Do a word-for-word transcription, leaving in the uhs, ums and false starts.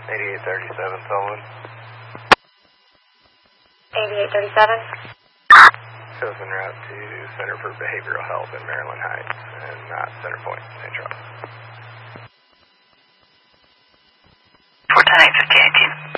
eighty-eight thirty-seven, Sullivan. eighty-eight thirty-seven. Chosen route to Center for Behavioral Health in Maryland Heights, and not Center Point, Saint Charles. four ten eight fifteen eighteen.